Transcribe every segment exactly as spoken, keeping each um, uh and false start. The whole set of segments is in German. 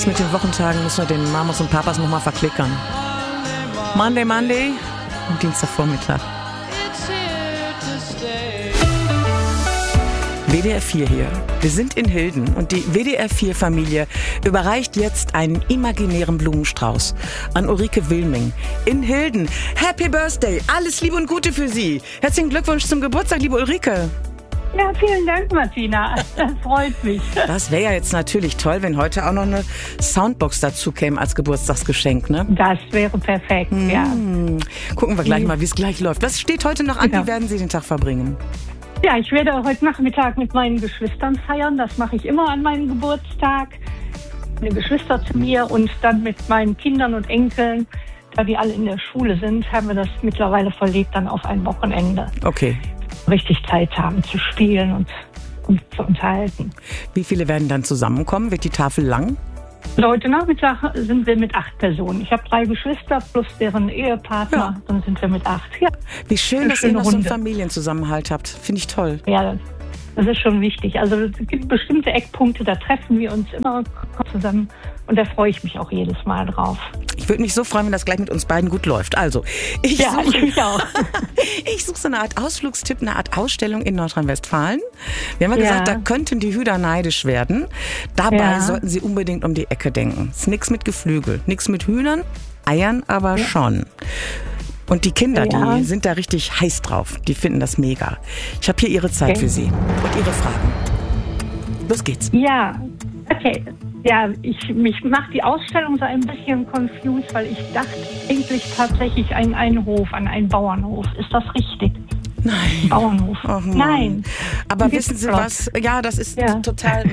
Das mit den Wochentagen müssen wir den Mamas und Papas nochmal verklickern. Monday, Monday und Dienstagvormittag. W D R vier hier. Wir sind in Hilden und die W D R vier Familie überreicht jetzt einen imaginären Blumenstrauß an Ulrike Wilming in Hilden. Happy Birthday! Alles Liebe und Gute für Sie. Herzlichen Glückwunsch zum Geburtstag, liebe Ulrike. Ja, vielen Dank, Martina. Das freut mich. Das wäre ja jetzt natürlich toll, wenn heute auch noch eine Soundbox dazu käme als Geburtstagsgeschenk, ne? Das wäre perfekt, mmh. ja. Gucken wir gleich mal, wie es gleich läuft. Was steht heute noch an? Genau. Wie werden Sie den Tag verbringen? Ja, ich werde heute Nachmittag mit meinen Geschwistern feiern. Das mache ich immer an meinem Geburtstag. Meine Geschwister zu mir und dann mit meinen Kindern und Enkeln, da die alle in der Schule sind, haben wir das mittlerweile verlegt dann auf ein Wochenende. Okay. Richtig Zeit haben zu spielen und uns zu unterhalten. Wie viele werden dann zusammenkommen? Wird die Tafel lang? Heute Nachmittag sind wir mit acht Personen. Ich habe drei Geschwister plus deren Ehepartner. Ja. Dann sind wir mit acht. Ja. Wie schön, dass ihr noch so einen Familienzusammenhalt habt. Finde ich toll. Ja, das ist schon wichtig. Also es gibt bestimmte Eckpunkte, da treffen wir uns immer zusammen. Und da freue ich mich auch jedes Mal drauf. Ich würde mich so freuen, wenn das gleich mit uns beiden gut läuft. Also, ich ja, suche ich auch. ich suche so eine Art Ausflugstipp, eine Art Ausstellung in Nordrhein-Westfalen. Wir haben ja gesagt, da könnten die Hüder neidisch werden. Dabei ja. sollten sie unbedingt um die Ecke denken. Es ist nichts mit Geflügel, nichts mit Hühnern, Eiern aber ja. schon. Und die Kinder, ja. die sind da richtig heiß drauf. Die finden das mega. Ich habe hier ihre Zeit okay. für Sie und ihre Fragen. Los geht's. Ja, okay. Ja, ich mich macht die Ausstellung so ein bisschen confused, weil ich dachte eigentlich tatsächlich an einen Hof, an einen Bauernhof. Ist das richtig? Nein. Bauernhof. Oh Nein. Aber wissen Sie was? Ja, das ist ja. total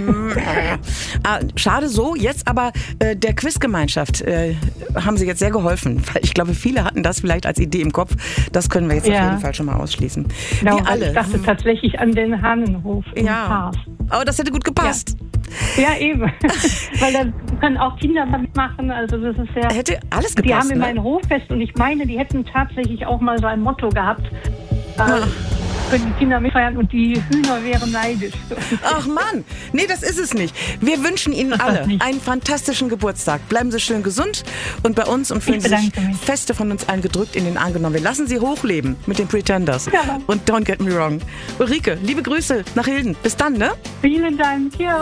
ah, schade so. Jetzt aber äh, der Quizgemeinschaft äh, haben Sie jetzt sehr geholfen. Weil ich glaube, viele hatten das vielleicht als Idee im Kopf. Das können wir jetzt ja. auf jeden Fall schon mal ausschließen. Genau, wir alle. Ich dachte hm. tatsächlich an den Hahnenhof im ja. Haas. Aber das hätte gut gepasst. Ja. Ja, eben. Weil da können auch Kinder damit machen. Also das ist ja. Hätte alles gepasst. Die haben immer ne? ein Hoffest und ich meine, die hätten tatsächlich auch mal so ein Motto gehabt. Da können die Kinder mitfeiern und die Hühner wären neidisch. Ach Mann, nee, das ist es nicht. Wir wünschen Ihnen alle einen fantastischen Geburtstag. Bleiben Sie schön gesund und bei uns und fühlen Sie sich mich. feste von uns allen gedrückt in den Arm genommen. Wir lassen Sie hochleben mit den Pretenders. Ja. Und don't get me wrong. Ulrike, liebe Grüße nach Hilden. Bis dann, ne? Vielen Dank. Ja.